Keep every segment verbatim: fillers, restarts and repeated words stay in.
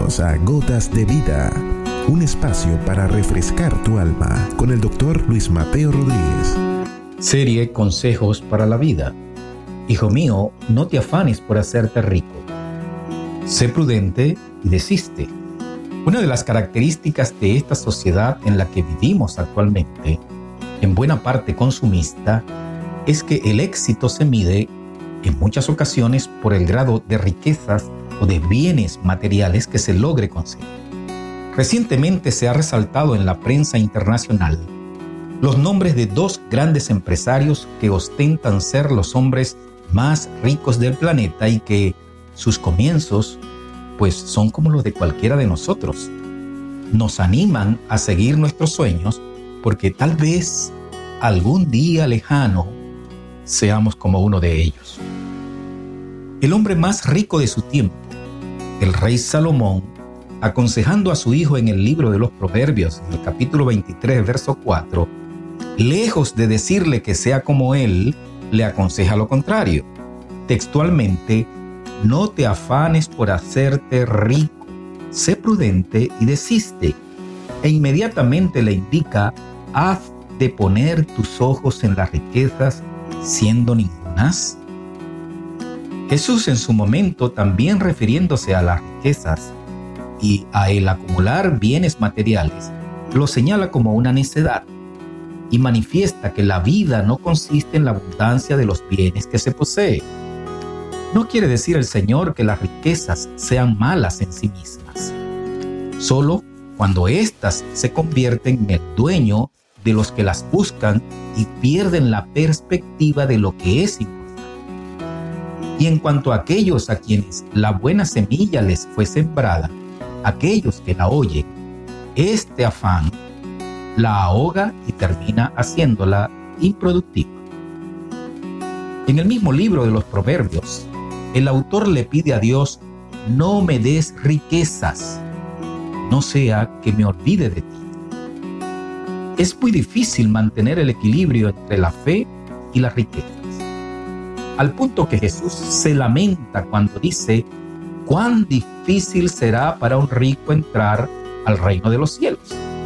Bienvenidos a Gotas de Vida, un espacio para refrescar tu alma con el doctor Luis Mateo Rodríguez. Serie Consejos para la Vida. Hijo mío, no te afanes por hacerte rico. Sé prudente y desiste. Una de las características de esta sociedad en la que vivimos actualmente, en buena parte consumista, es que el éxito se mide en muchas ocasiones por el grado de riquezas o de bienes materiales que se logre conseguir. Recientemente se ha resaltado en la prensa internacional los nombres de dos grandes empresarios que ostentan ser los hombres más ricos del planeta y que sus comienzos pues son como los de cualquiera de nosotros. Nos animan a seguir nuestros sueños porque tal vez algún día lejano seamos como uno de ellos. El hombre más rico de su tiempo, el rey Salomón, aconsejando a su hijo en el libro de los Proverbios, en el capítulo veintitrés, verso cuatro, lejos de decirle que sea como él, le aconseja lo contrario. Textualmente, no te afanes por hacerte rico, sé prudente y desiste. E inmediatamente le indica, haz de poner tus ojos en las riquezas, siendo ningunas. Jesús en su momento, también refiriéndose a las riquezas y a el acumular bienes materiales, lo señala como una necedad y manifiesta que la vida no consiste en la abundancia de los bienes que se posee. No quiere decir el Señor que las riquezas sean malas en sí mismas, solo cuando éstas se convierten en el dueño de los que las buscan y pierden la perspectiva de lo que es importante. Y en cuanto a aquellos a quienes la buena semilla les fue sembrada, aquellos que la oyen, este afán la ahoga y termina haciéndola improductiva. En el mismo libro de los Proverbios, el autor le pide a Dios, no me des riquezas, no sea que me olvide de ti. Es muy difícil mantener el equilibrio entre la fe y las riquezas, al punto que Jesús se lamenta cuando dice, cuán difícil será para un rico entrar al reino de los cielos.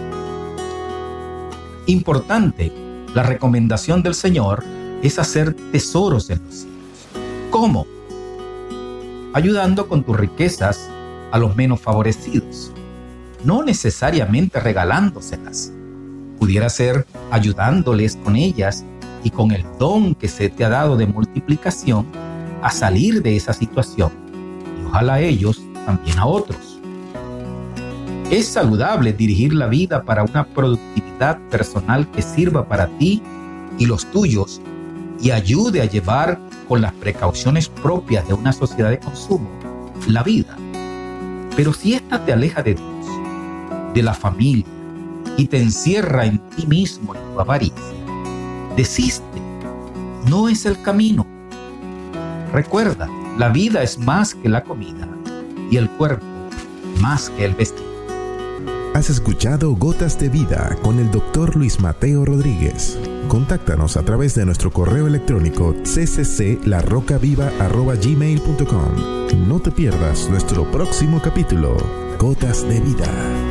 Importante, la recomendación del Señor es hacer tesoros en los cielos. ¿Cómo? Ayudando con tus riquezas a los menos favorecidos, no necesariamente regalándoselas. Pudiera ser ayudándoles con ellas y con el don que se te ha dado de multiplicación a salir de esa situación, y ojalá ellos también a otros. Es saludable dirigir la vida para una productividad personal que sirva para ti y los tuyos y ayude a llevar con las precauciones propias de una sociedad de consumo la vida. Pero si ésta te aleja de Dios, de la familia y te encierra en ti mismo y tu avaricia, desiste, no es el camino. Recuerda, la vida es más que la comida y el cuerpo más que el vestido. Has escuchado Gotas de Vida con el doctor Luis Mateo Rodríguez. Contáctanos a través de nuestro correo electrónico c c c la roca viva arroba gmail punto com. No te pierdas nuestro próximo capítulo, Gotas de Vida.